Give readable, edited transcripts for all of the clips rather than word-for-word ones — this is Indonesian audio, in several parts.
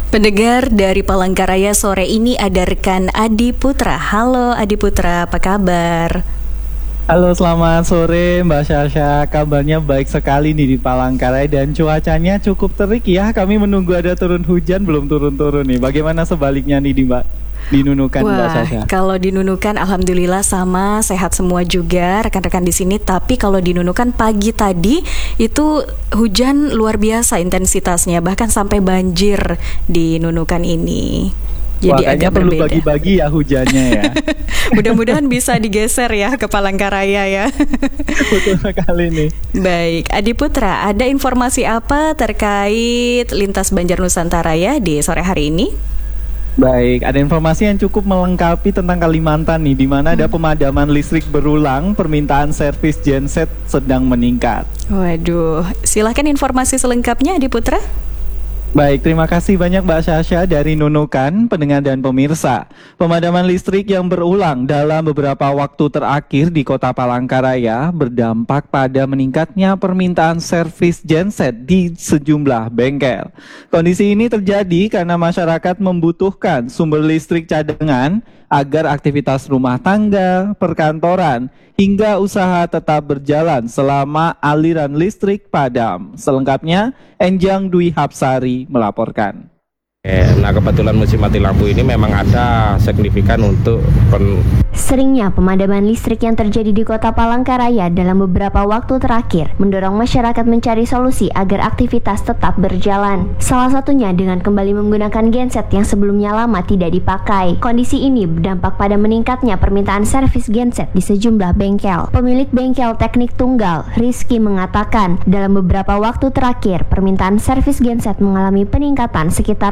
Pendengar dari Palangkaraya, sore ini ada rekan Adi Putra. Halo Adi Putra, apa kabar? Halo, selamat sore Mbak Syasha. Kabarnya baik sekali nih di Palangkaraya dan cuacanya cukup terik ya. Kami menunggu ada turun hujan, belum turun-turun nih. Bagaimana sebaliknya nih di Nunukan, Mbak Syasha? Kalau di Nunukan alhamdulillah sama, sehat semua juga rekan-rekan di sini. Tapi kalau di Nunukan pagi tadi itu hujan luar biasa intensitasnya, bahkan sampai banjir di Nunukan ini. Jadi kayaknya perlu bagi-bagi ya hujannya ya. Mudah-mudahan bisa digeser ya ke Palangkaraya ya. Betul sekali nih. Baik, Adi Putra, ada informasi apa terkait lintas Banjar Nusantara ya di sore hari ini? Baik, ada informasi yang cukup melengkapi tentang Kalimantan nih, di mana ada pemadaman listrik berulang, permintaan servis genset sedang meningkat. Waduh, silahkan informasi selengkapnya Adi Putra. Baik, terima kasih banyak Mbak Syasha dari Nunukan, pendengar dan pemirsa. Pemadaman listrik yang berulang dalam beberapa waktu terakhir di Kota Palangkaraya berdampak pada meningkatnya permintaan servis genset di sejumlah bengkel. Kondisi ini terjadi karena masyarakat membutuhkan sumber listrik cadangan agar aktivitas rumah tangga, perkantoran, hingga usaha tetap berjalan selama aliran listrik padam. Selengkapnya, Enjang Dwi Hapsari melaporkan. Nah, kebetulan musim mati lampu ini memang ada signifikan untuk Seringnya pemadaman listrik yang terjadi di Kota Palangkaraya dalam beberapa waktu terakhir mendorong masyarakat mencari solusi agar aktivitas tetap berjalan. Salah satunya dengan kembali menggunakan genset yang sebelumnya lama tidak dipakai. Kondisi ini berdampak pada meningkatnya permintaan servis genset di sejumlah bengkel. Pemilik bengkel teknik tunggal, Rizky, mengatakan dalam beberapa waktu terakhir permintaan servis genset mengalami peningkatan sekitar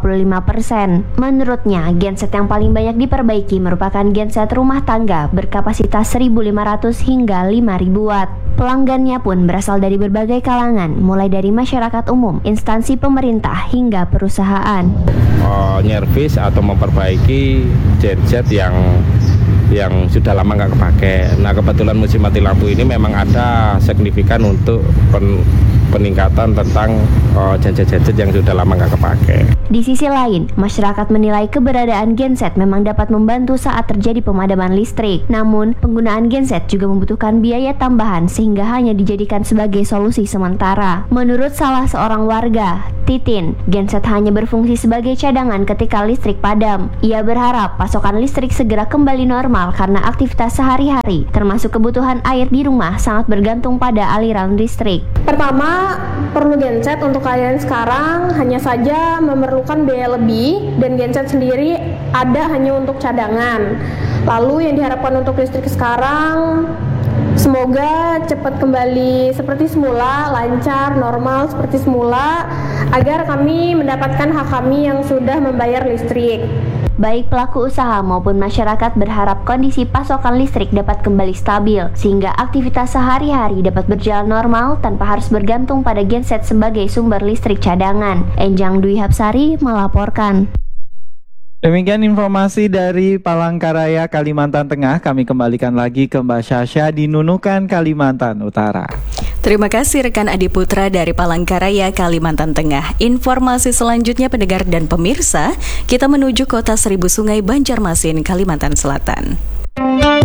25%. Menurutnya, genset yang paling banyak diperbaiki merupakan genset rumah tangga berkapasitas 1.500 hingga 5.000 watt. Pelanggannya pun berasal dari berbagai kalangan, mulai dari masyarakat umum, instansi pemerintah, hingga perusahaan. Nyervis atau memperbaiki genset yang sudah lama nggak kepake. Nah, kebetulan musim mati lampu ini memang ada signifikan untuk peningkatan tentang genset-genset yang sudah lama nggak kepake. Di sisi lain, masyarakat menilai keberadaan genset memang dapat membantu saat terjadi pemadaman listrik. Namun, penggunaan genset juga membutuhkan biaya tambahan sehingga hanya dijadikan sebagai solusi sementara. Menurut salah seorang warga, Titin, genset hanya berfungsi sebagai cadangan ketika listrik padam. Ia berharap pasokan listrik segera kembali normal karena aktivitas sehari-hari, termasuk kebutuhan air di rumah, sangat bergantung pada aliran listrik. Pertama, perlu genset untuk kalian sekarang hanya saja memerlukan biaya lebih dan genset sendiri ada hanya untuk cadangan. Lalu yang diharapkan untuk listrik sekarang, semoga cepat kembali seperti semula, lancar, normal seperti semula, agar kami mendapatkan hak kami yang sudah membayar listrik. Baik pelaku usaha maupun masyarakat berharap kondisi pasokan listrik dapat kembali stabil, sehingga aktivitas sehari-hari dapat berjalan normal tanpa harus bergantung pada genset sebagai sumber listrik cadangan. Enjang Dwi Hapsari melaporkan. Demikian informasi dari Palangkaraya, Kalimantan Tengah. Kami kembalikan lagi ke Mbak Syasha di Nunukan, Kalimantan Utara. Terima kasih rekan Adi Putra dari Palangkaraya, Kalimantan Tengah. Informasi selanjutnya pendengar dan pemirsa, kita menuju Kota Seribu Sungai, Banjarmasin, Kalimantan Selatan.